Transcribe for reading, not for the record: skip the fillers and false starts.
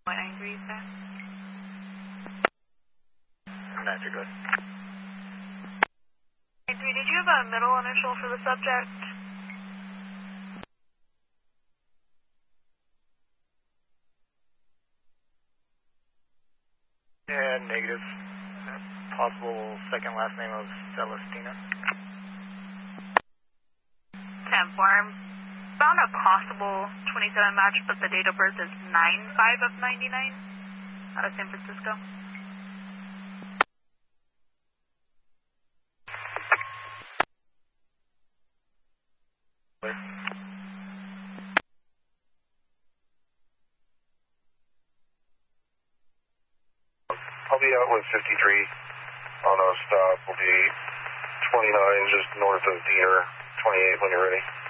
193, sir. 93, good. 93, did you have a middle initial for the subject? Yeah, negative. Possible second last name of Celestina. 10-4. Found a possible 27 match, but the date of birth is 9/5 of 99 out of San Francisco. Clear. I'll be out with 53 on a stop. We'll be 29 just north of Diener, 28 when you're ready.